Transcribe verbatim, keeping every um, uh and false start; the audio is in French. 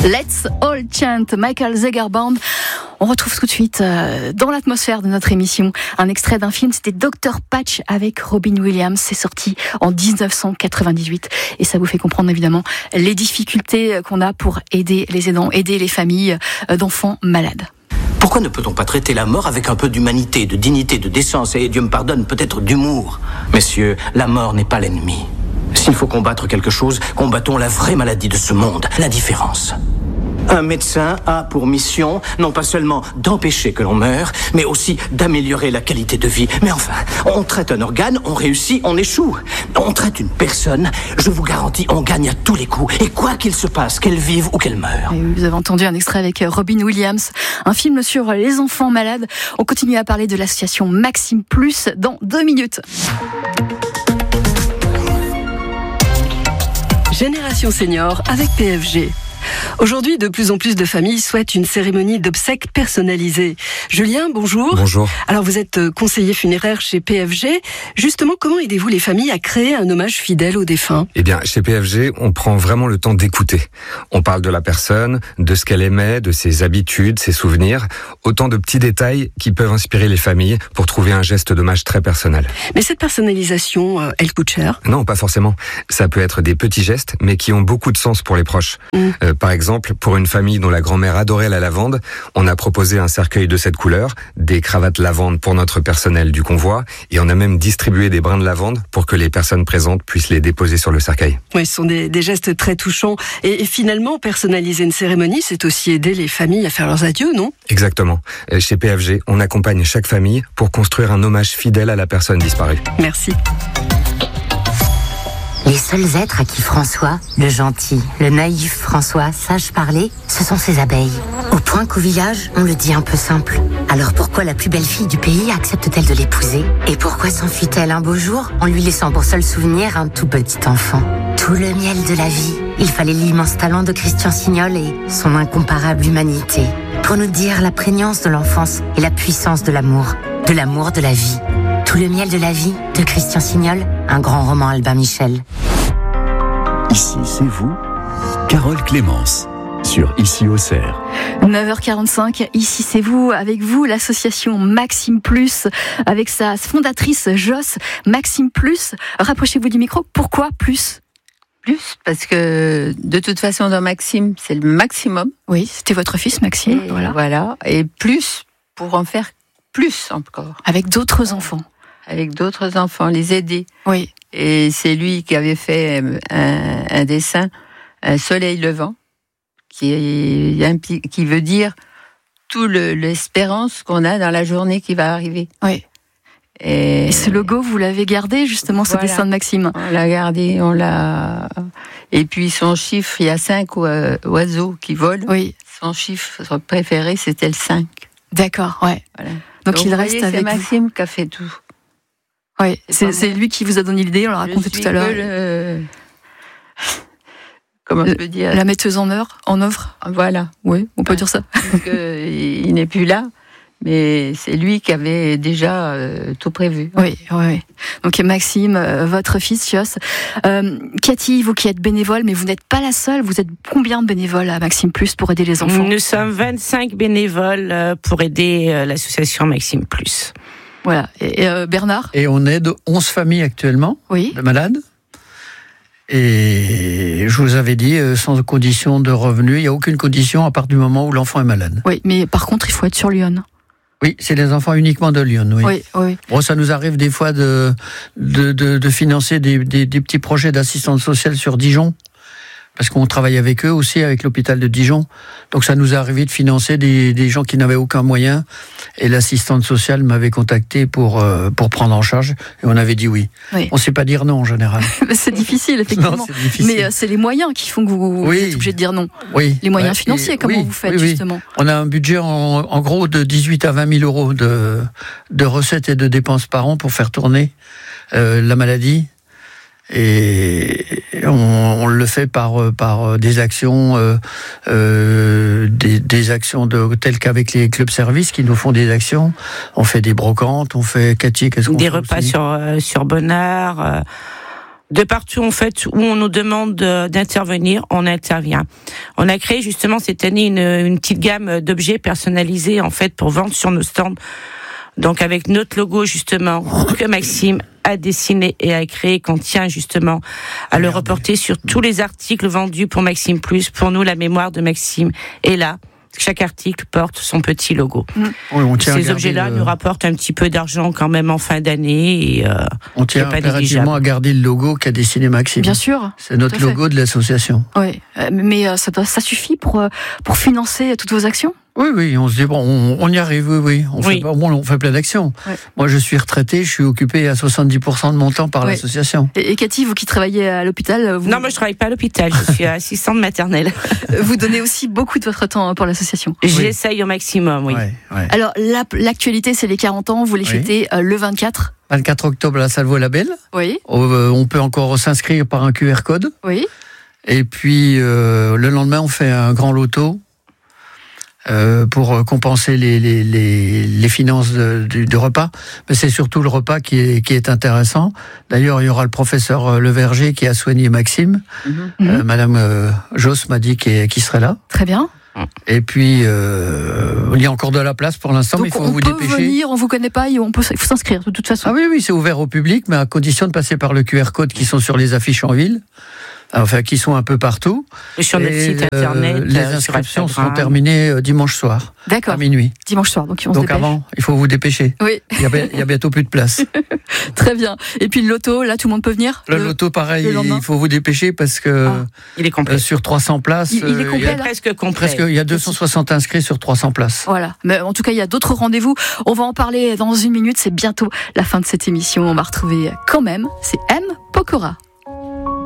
Let's All Chant, Michael Zager Band. On retrouve tout de suite euh, dans l'atmosphère de notre émission un extrait d'un film, c'était docteur Patch avec Robin Williams. C'est sorti en dix-neuf cent quatre-vingt-dix-huit et ça vous fait comprendre évidemment les difficultés qu'on a pour aider les aidants, aider les familles d'enfants malades. Pourquoi ne peut-on pas traiter la mort avec un peu d'humanité, de dignité, de décence et, Dieu me pardonne, peut-être d'humour? Messieurs, la mort n'est pas l'ennemi. S'il faut combattre quelque chose, combattons la vraie maladie de ce monde, l'indifférence. Un médecin a pour mission, non pas seulement d'empêcher que l'on meure, mais aussi d'améliorer la qualité de vie. Mais enfin, on traite un organe, on réussit, on échoue. On traite une personne, je vous garantis, on gagne à tous les coups. Et quoi qu'il se passe, qu'elle vive ou qu'elle meure. Et vous avez entendu un extrait avec Robin Williams, un film sur les enfants malades. On continue à parler de l'association Maxime Plus dans deux minutes. Génération Senior avec P F G. Aujourd'hui, de plus en plus de familles souhaitent une cérémonie d'obsèques personnalisée. Julien, bonjour. Bonjour. Alors, vous êtes conseiller funéraire chez P F G. Justement, comment aidez-vous les familles à créer un hommage fidèle aux défunts ? Eh bien, chez P F G, on prend vraiment le temps d'écouter. On parle de la personne, de ce qu'elle aimait, de ses habitudes, ses souvenirs. Autant de petits détails qui peuvent inspirer les familles pour trouver un geste d'hommage très personnel. Mais cette personnalisation, euh, elle coûte cher ? Non, pas forcément. Ça peut être des petits gestes, mais qui ont beaucoup de sens pour les proches. Mmh. Euh, par exemple, pour une famille dont la grand-mère adorait la lavande, on a proposé un cercueil de cette couleur, des cravates lavande pour notre personnel du convoi, et on a même distribué des brins de lavande pour que les personnes présentes puissent les déposer sur le cercueil. Oui, ce sont des, des gestes très touchants. Et, et finalement, personnaliser une cérémonie, c'est aussi aider les familles à faire leurs adieux, non ? Exactement. Chez P F G, on accompagne chaque famille pour construire un hommage fidèle à la personne disparue. Merci. Les seuls êtres à qui François, le gentil, le naïf François, sache parler, ce sont ses abeilles. Au point qu'au village, on le dit un peu simple. Alors pourquoi la plus belle fille du pays accepte-t-elle de l'épouser ? Et pourquoi s'enfuit-elle un beau jour en lui laissant pour seul souvenir un tout petit enfant ? Tout le miel de la vie. Il fallait l'immense talent de Christian Signol et son incomparable humanité pour nous dire la prégnance de l'enfance et la puissance de l'amour, de l'amour de la vie. Tout le miel de la vie de Christian Signol, un grand roman Albin Michel. Ici, c'est vous, Carole Clémence, sur Ici au Cerf. neuf heures quarante-cinq, ici c'est vous, avec vous, l'association Maxime Plus, avec sa fondatrice Joss. Maxime Plus, rapprochez-vous du micro, pourquoi plus ? Plus, parce que de toute façon dans Maxime, c'est le maximum. Oui, c'était votre fils Maxime, et voilà. Voilà, et plus pour en faire plus encore. Avec d'autres enfants. Avec d'autres enfants, les aider. Oui. Et c'est lui qui avait fait un, un dessin, un soleil levant, qui, est, qui veut dire toute l'espérance qu'on a dans la journée qui va arriver. Oui. Et, Et ce logo, vous l'avez gardé, justement, ce voilà. dessin de Maxime ? On l'a gardé, on l'a... Et puis son chiffre, il y a cinq oiseaux qui volent. Oui. Son chiffre préféré, c'était le cinq. D'accord, ouais. Voilà. Donc, Donc il reste voyez, avec c'est Maxime vous. Qui a fait tout. Oui, c'est, c'est lui qui vous a donné l'idée, on l'a raconté tout à l'heure. Le... Comment je peux dire ? La metteuse en œuvre, en œuvre. Voilà. Oui, on peut ouais. dire ça. Parce que il n'est plus là, mais c'est lui qui avait déjà euh, tout prévu. Oui, oui, oui. Donc Maxime, euh, votre fils, Joss. Euh, Cathy, vous qui êtes bénévole, mais vous n'êtes pas la seule. Vous êtes combien de bénévoles à Maxime Plus pour aider les enfants ? Nous sommes vingt-cinq bénévoles pour aider l'association Maxime Plus. Voilà. Et euh, Bernard ? Et on aide onze familles actuellement oui. de malades. Et je vous avais dit, sans condition de revenu, il n'y a aucune condition à partir du moment où l'enfant est malade. Oui, mais par contre, il faut être sur Lyon. Oui, c'est les enfants uniquement de Lyon, oui. Oui, oui. Bon, ça nous arrive des fois de, de, de, de financer des, des, des petits projets d'assistance sociale sur Dijon. Parce qu'on travaille avec eux aussi, avec l'hôpital de Dijon. Donc ça nous est arrivé de financer des, des gens qui n'avaient aucun moyen. Et l'assistante sociale m'avait contacté pour, euh, pour prendre en charge. Et on avait dit oui. oui. On ne sait pas dire non en général. C'est difficile, effectivement. Non, c'est difficile. Mais euh, c'est les moyens qui font que vous, oui. vous êtes obligé de dire non. Oui. Les moyens ouais. financiers, et, comment oui, vous faites oui, oui. justement ? On a un budget en, en gros de dix-huit à vingt mille euros de, de recettes et de dépenses par an pour faire tourner euh, la maladie. Et on, on le fait par par des actions, euh, euh, des, des actions de telles qu'avec les clubs services qui nous font des actions. On fait des brocantes, on fait Cathy, qu'est-ce qu'on des fait repas aussi sur euh, sur Bonheur. Euh, De partout, en fait, où on nous demande d'intervenir, on intervient. On a créé justement cette année une, une petite gamme d'objets personnalisés, en fait, pour vendre sur nos stands. Donc, avec notre logo, justement, que Maxime a dessiné et a créé, qu'on tient justement à le reporter sur tous les articles vendus pour Maxime Plus. Pour nous, la mémoire de Maxime est là. Chaque article porte son petit logo. Mmh. Oui, on tient Ces objets-là le... nous rapportent un petit peu d'argent quand même en fin d'année. Et, euh, on tient impérativement à garder le logo qu'a dessiné Maxime. Bien sûr. C'est notre logo de l'association. Oui, mais ça, ça suffit pour, pour financer toutes vos actions ? Oui, oui, on se dit, bon, on, on y arrive, oui, oui. On, oui. Fait, bon, on fait plein d'actions. Ouais. Moi, je suis retraité, je suis occupé à soixante-dix pour cent de mon temps par ouais. l'association. Et, et Cathy, vous qui travaillez à l'hôpital... Vous... Non, moi, je travaille pas à l'hôpital, je suis assistante maternelle. Vous donnez aussi beaucoup de votre temps pour l'association. J'essaye au maximum, oui. Ouais, ouais. Alors, la, l'actualité, c'est les quarante ans, vous les fêtez oui. euh, le vingt-quatre vingt-quatre octobre à la salle Vaux-Labelle. Oui. Euh, on peut encore s'inscrire par un Q R code. Oui. Et puis, euh, le lendemain, on fait un grand loto. Euh, pour compenser les, les, les, les finances de, de, de repas. Mais c'est surtout le repas qui est, qui est intéressant. D'ailleurs, il y aura le professeur Leverger qui a soigné Maxime. Mm-hmm. Euh, Madame euh, Josse m'a dit qu'il, qu'il serait là. Très bien. Et puis, euh, il y a encore de la place pour l'instant, donc mais il faut on vous peut dépêcher. Venir, on vous connaît pas, on peut, il faut s'inscrire de toute façon. Ah oui, oui, c'est ouvert au public, mais à condition de passer par le Q R code qui sont sur les affiches en ville. Enfin, qui sont un peu partout. Et sur notre site internet. Euh, les inscriptions seront terminées euh, dimanche soir. D'accord. À minuit. Dimanche soir, donc on donc se dépêche. Avant, il faut vous dépêcher. Oui. Il y a, il y a bientôt plus de place. Très bien. Et puis le loto, là, tout le monde peut venir. Le, le loto, pareil, il faut vous dépêcher parce que ah, il est complet. Euh, sur trois cents places, il, il est complet, il y a presque complet. Presque, il y a deux cent soixante inscrits sur trois cents places. Voilà. Mais en tout cas, il y a d'autres rendez-vous. On va en parler dans une minute. C'est bientôt la fin de cette émission. On va retrouver quand même. C'est M. Pokora.